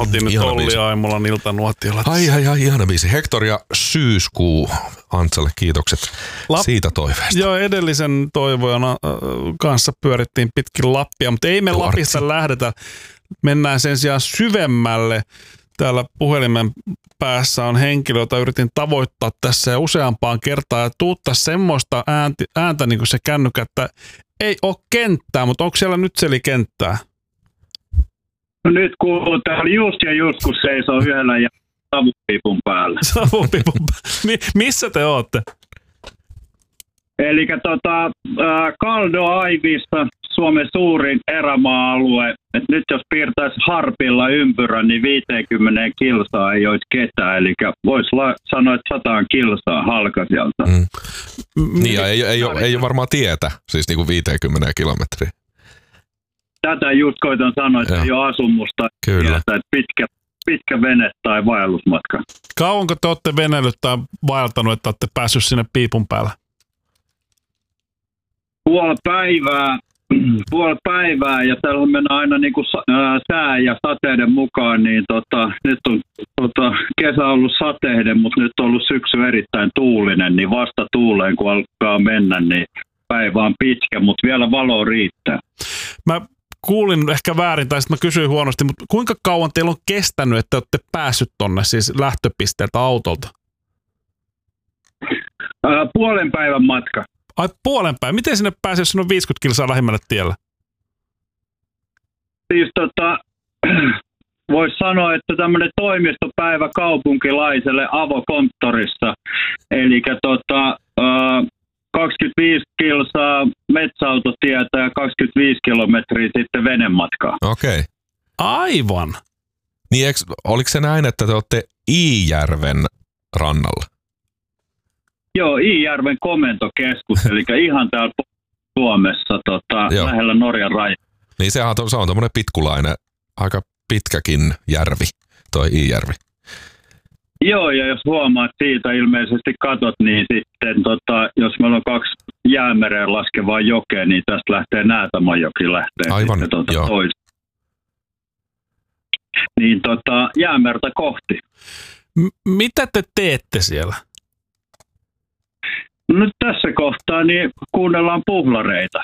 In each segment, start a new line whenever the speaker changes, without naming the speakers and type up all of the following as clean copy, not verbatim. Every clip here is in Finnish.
oltiin nyt Olli Aimolan iltanuotiolla.
Ai, ihana biisi. Hector ja Syyskuu. Antsalle kiitokset siitä toiveesta.
Joo, edellisen toivojan kanssa pyörittiin pitkin Lappia, mutta ei me Lapista lähdetä. Mennään sen sijaan syvemmälle. Täällä puhelimen päässä on henkilö, jota yritin tavoittaa tässä ja useampaan kertaan ja tuuttaa semmoista ääntä niin kuin se kännykkä, että ei ole kenttää, mutta onko siellä nyt kenttää?
No nyt kuuluu täällä just kun seisoo yhdellä ja savupiipun päällä.
Savupiipun päällä. Missä te ootte?
Eli Kaldo Aivissa, Suomen suurin erämaa-alue. Et nyt jos piirtäisi harpilla ympyrän, niin 50 kilsaa ei olisi ketään. Eli voisi sanoa, että 100 kilsaa halkasijalta.
Niin ja ei ole varmaan tietä, siis niin kuin 50 kilometriä.
Tätä just koitan sanoa, että ei ole asumusta.
Kyllä.
Tietä, pitkä vene tai vaellusmatka.
Kauanko te olette venellyt tai vaeltanut, että olette päässyt sinne piipun päällä? Puoli päivää ja täällä mennään aina niin kuin sää ja sateiden mukaan, niin nyt on kesä ollut sateiden, mutta nyt on ollut syksy erittäin tuulinen, niin vasta tuuleen kun alkaa mennä, niin päivä on pitkä, mutta vielä valo riittää. Mä kuulin ehkä väärin, tai sitten mä kysyin huonosti, mutta kuinka kauan teillä on kestänyt, että olette päässyt tonne siis lähtöpisteeltä autolta?
Puolen päivän matka.
Ai puolen päivän. Miten sinne pääsee, jos on 50 kilsaa lähimmälle tiellä?
Siis voisi sanoa, että tämmöinen toimistopäivä kaupunkilaiselle avokonttorissa. Eli 25 kilsaa metsäautotietä ja 25 kilometriä sitten venematkaa.
Okei.
Aivan.
Niin oliko se näin, että te olette Iijärven rannalla?
Joo, Iijärven komentokeskus, eli ihan täällä Suomessa, lähellä Norjan rajaa.
Niin se on tommoinen pitkulainen, aika pitkäkin järvi, toi Iijärvi.
Joo, ja jos huomaat siitä ilmeisesti katot, niin sitten jos meillä on 2 jäämereen laskevaa jokea, niin tästä lähtee Näätämänjoki lähtee.
Aivan, joo.
Niin jäämerta kohti.
Mitä te teette siellä?
Nyt tässä kohtaa niin kuunnellaan puhlareita.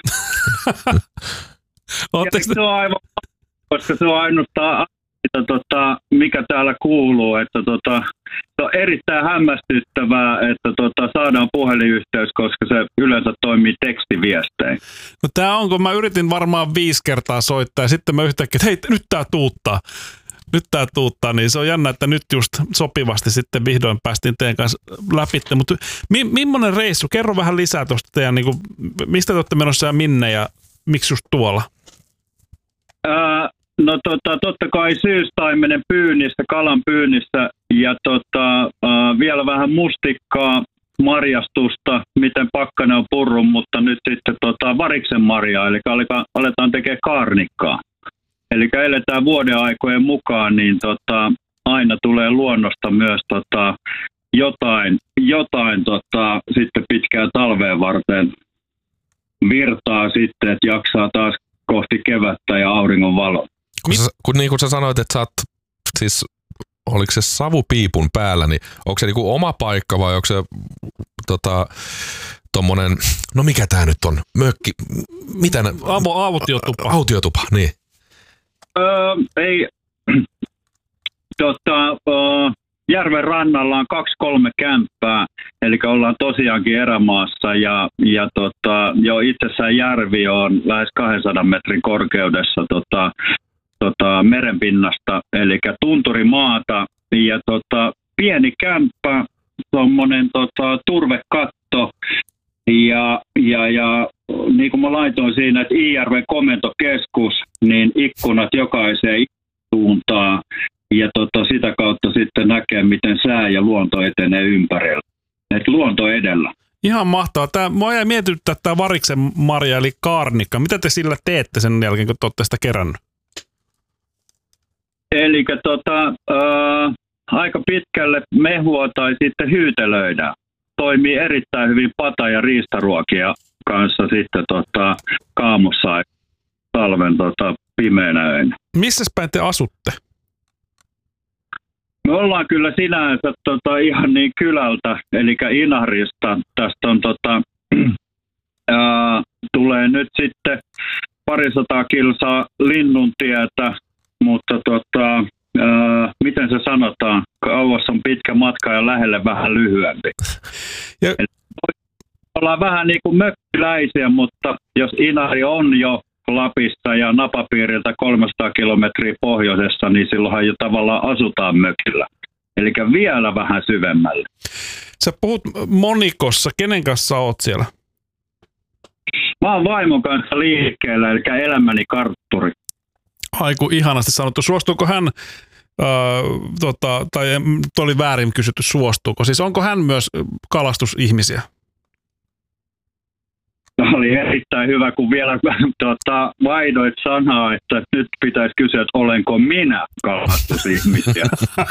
Se on aivan, koska se on ainoastaan mikä täällä kuuluu, että se on erittäin hämmästyttävää, että saadaan puhelinyhteys, koska se yleensä toimii tekstiviestein.
No tää on, kun mä yritin varmaan 5 kertaa soittaa ja sitten mä yhtäkkiä, että hei, nyt tää tuuttaa, niin se on jännä, että nyt just sopivasti sitten vihdoin päästiin teidän kanssa läpi. Mutta millainen reissu? Kerro vähän lisää tuosta teidän, niin kuin, mistä te olette menossa ja minne ja miksi just tuolla?
No totta kai syystaimenen pyynnissä, kalan pyynnissä ja vielä vähän mustikkaa, marjastusta, miten pakkanen on purrun, mutta nyt sitten variksen marjaa, eli aletaan tekemään kaarnikkaa. Eli eletään vuoden aikojen mukaan, niin aina tulee luonnosta myös jotain sitten pitkään talveen varten virtaa sitten, että jaksaa taas kohti kevättä ja auringon valo.
Niin kuin sä sanoit, että sä oot, siis oliko se savupiipun päällä, niin onko se niinku oma paikka vai onko se tommonen, no mikä tää nyt on, mökki, mitä
autiotupa.
Autiotupa, niin.
Ei, järven rannalla on 2-3 kämppää, eli ollaan tosiaankin erämaassa ja jo itsessään järvi on lähes 200 metrin korkeudessa merenpinnasta, eli tunturimaata ja pieni kämppä, tommonen turvekatto ja niin kuin mä laitoin siinä, että Iijärven komentokeskus, niin ikkunat jokaiseen suuntaan ja sitä kautta sitten näkee, miten sää ja luonto etenee ympärillä. Et luonto edellä.
Ihan mahtavaa. Mua jäi mietityttää tämä variksen marja eli kaarnikka. Mitä te sillä teette sen jälkeen, kun te olette sitä kerännyt?
Eli aika pitkälle mehua tai sitten hyytelöidään. Toimii erittäin hyvin pata- ja riistaruokia kanssa sitten kaamussa talven pimeänä öinä.
Missä päin te asutte? Me ollaan kyllä sinänsä ihan niin kylältä, eli Inarista. Tästä on tulee nyt sitten 200 kilsaa Linnuntietä, mutta miten se sanotaan? Kauas on pitkä matka ja lähelle vähän lyhyempi. Eli ollaan vähän niin kuin mökkiläisiä, mutta jos Inari on jo Lapissa ja napapiiriltä 300 kilometriä pohjoisessa, niin silloinhan jo tavallaan asutaan mökillä. Eli vielä vähän syvemmälle.
Sä puhut monikossa. Kenen kanssa oot siellä?
Mä oon vaimon kanssa liikkeellä, eli elämäni kartturi.
Aiku ihanasti sanottu. Suostuuko hän, tai oli väärin kysytty, suostuuko? Siis onko hän myös kalastusihmisiä?
Oli erittäin hyvä, kun vielä vaihdoit sanaa, että nyt pitäisi kysyä, että olenko minä kalastusihmisiä.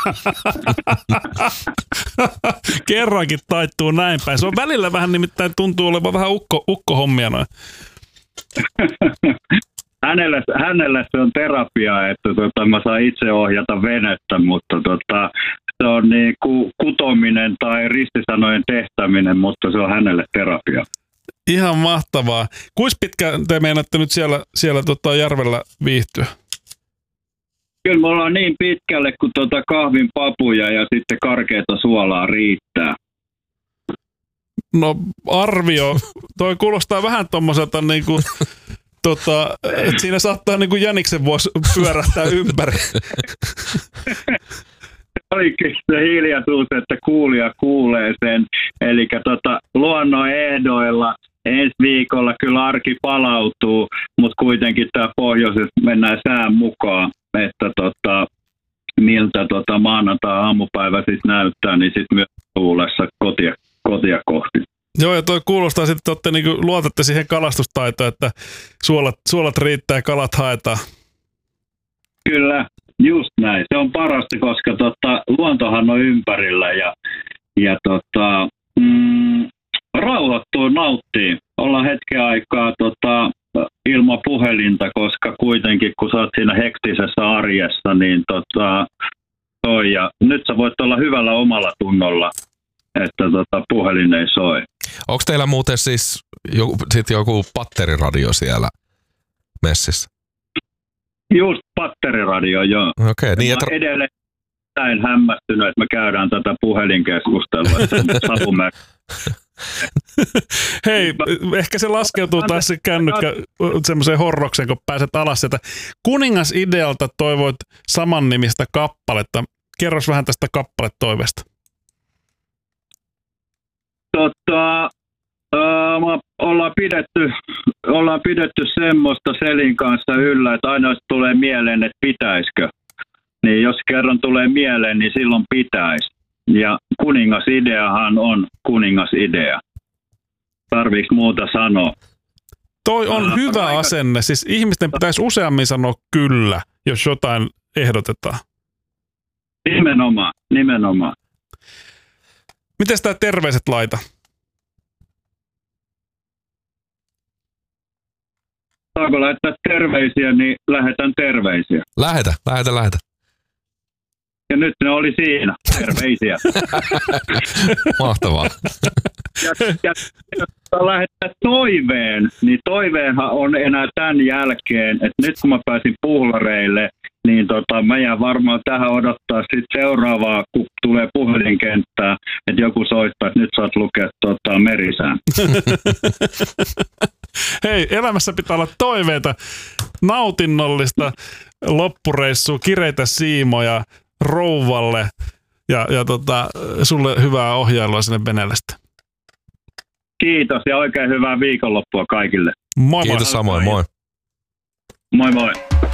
Kerrankin taittuu näin päin. Se on välillä vähän, nimittäin tuntuu olevan vähän ukkohommia noin.
Hänellä se on terapia, että mä saan itse ohjata venettä, mutta se on niin kutominen tai ristisanojen tehtäminen, mutta se on hänelle terapia.
Ihan mahtavaa. Kuinka pitkä te meinaatte nyt siellä järvellä viihtyä?
Kyllä me ollaan niin pitkälle, kun kahvin papuja ja sitten karkeata suolaa riittää.
No arvio. Toi kuulostaa vähän tommoselta niinku, että siinä saattaa niinku jäniksen vuosi pyörähtää ympäri.
Olikin se hiljaisuus, että kuulija kuulee sen. Eli luonnon ehdoilla ensi viikolla kyllä arki palautuu, mutta kuitenkin tämä pohjoisessa mennään sään mukaan, että miltä maanantai-aamupäivä siis näyttää, niin sitten myös tuulessa kotia kohti.
Joo, ja toi kuulostaa sitten, että niinku luotatte siihen kalastustaitoon, että suolat riittää ja kalat haetaan.
Kyllä, just näin. Se on parasta, koska luontohan on ympärillä ja rauhoittuu, nauttii. Ollaan hetken aikaa ilman puhelinta, koska kuitenkin kun sä oot siinä hektisessä arjessa, niin ja nyt sä voit olla hyvällä omalla tunnolla, että puhelin ei soi.
Onko teillä muuten siis joku patteriradio siellä messissä?
Just patteriradio, joo.
Okei, niin
mä edelleen hämmästynyt, että me käydään tätä puhelinkeskustelua.
Hei, ehkä se laskeutuu taas se kännykkä semmoiseen horrokseen, kun pääset alas sieltä. Kuningas-idealta toivoit samannimistä kappaletta. Kerros vähän tästä kappaletoiveesta.
Ollaan pidetty semmoista Selin kanssa yllä, että aina tulee mieleen, että pitäisikö. Niin jos kerran tulee mieleen, niin silloin pitäisi. Ja kuningasideahan on kuningasidea. Tarviiko muuta sanoa?
Toi on hyvä asenne. Siis ihmisten pitäisi useammin sanoa kyllä, jos jotain ehdotetaan.
Nimenomaan.
Miten tää terveiset laita?
Saanko lähettää terveisiä, niin lähetän terveisiä.
Lähetä.
Ja nyt ne oli siinä. Terveisiä.
Mahtavaa.
Ja jos lähettää toiveen, niin toiveenhan on enää tämän jälkeen, että nyt kun mä pääsin puhlareille, niin mä jään varmaan tähän odottaa sitten seuraavaa, kun tulee puhelinkenttää, että joku soittaa, että nyt saat lukea merisään.
Hei, elämässä pitää olla toiveita, nautinnollista loppureissua, kireitä siimoja rouvalle ja sulle hyvää ohjailua sinne veneelle.
Kiitos ja oikein hyvää viikonloppua kaikille.
Moi.
Kiitos samoin, moi.
Moi moi.